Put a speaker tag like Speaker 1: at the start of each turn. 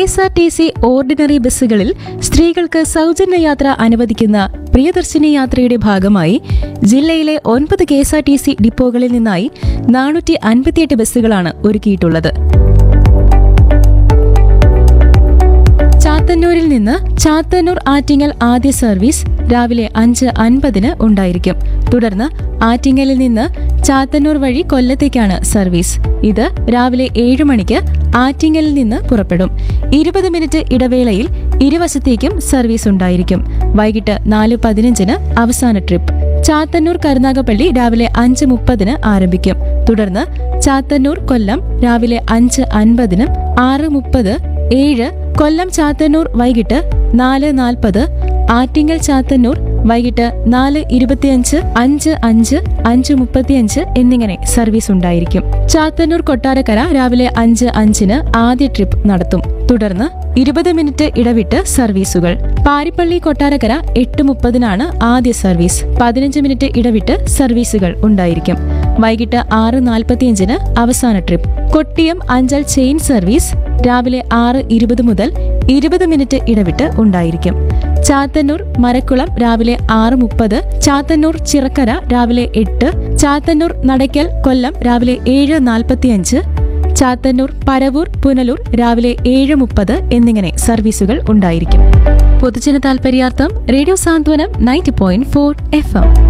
Speaker 1: KSRTC ordinary ബസ്സുകളിൽ സ്ത്രീകൾക്ക് സൗജന്യ യാത്ര അനുവദിക്കുന്ന പ്രിയദർശിനി യാത്രയുടെ ഭാഗമായി ജില്ലയിലെ 9 KSRTC ഡിപ്പോകളിൽ നിന്നായി 458 ബസ്സുകളാണ് ഒരുക്കിയിട്ടുള്ളത്. ചാത്തന്നൂരിൽ നിന്ന് ചാത്തന്നൂർ ആറ്റിങ്ങൽ ആദ്യ സർവീസ് രാവിലെ 5:50 ഉണ്ടായിരിക്കും. തുടർന്ന് ആറ്റിങ്ങലിൽ നിന്ന് ചാത്തന്നൂർ വഴി കൊല്ലത്തേക്കാണ് സർവീസ്. ഇത് രാവിലെ 7 മണിക്ക് ആറ്റിങ്ങലിൽ നിന്ന് പുറപ്പെടും. 20 മിനിറ്റ് ഇടവേളയിൽ ഇരുവശത്തേക്കും സർവീസ് ഉണ്ടായിരിക്കും. വൈകിട്ട് 4:15 അവസാന ട്രിപ്പ്. ചാത്തന്നൂർ കരുനാഗപ്പള്ളി രാവിലെ 5:30 ആരംഭിക്കും. തുടർന്ന് ചാത്തന്നൂർ കൊല്ലം രാവിലെ 5:50, 6:30, 7 കൊല്ലം ചാത്തന്നൂർ വൈകിട്ട് 4:40, ആറ്റിങ്ങൽ ചാത്തന്നൂർ വൈകിട്ട് 4:25, 5:05, 5:35 എന്നിങ്ങനെ സർവീസ് ഉണ്ടായിരിക്കും. ചാത്തന്നൂർ കൊട്ടാരക്കര രാവിലെ 5:05 ആദ്യ ട്രിപ്പ് നടത്തും. തുടർന്ന് 20 മിനിറ്റ് ഇടവിട്ട് സർവീസുകൾ. പാരിപ്പള്ളി കൊട്ടാരക്കര 8:30 ആദ്യ സർവീസ്. 15 മിനിറ്റ് ഇടവിട്ട് സർവീസുകൾ ഉണ്ടായിരിക്കും. വൈകിട്ട് 6:45 അവസാന trip. Kottiyam Anchal chain service രാവിലെ 6:20 മുതൽ 20 മിനിറ്റ് ഇടവിട്ട് ഉണ്ടായിരിക്കും. ചാത്തന്നൂർ മരക്കുളം രാവിലെ 6:30, ചാത്തന്നൂർ ചിറക്കര രാവിലെ 8, ചാത്തന്നൂർ നടയ്ക്കൽ കൊല്ലം രാവിലെ 7:45, ചാത്തന്നൂർ പരവൂർ പുനലൂർ രാവിലെ 7:30 എന്നിങ്ങനെ സർവീസുകൾ ഉണ്ടായിരിക്കും. പൊതുജന താൽപര്യാർത്ഥം റേഡിയോ സാന്ത്വനം 90.4 FM.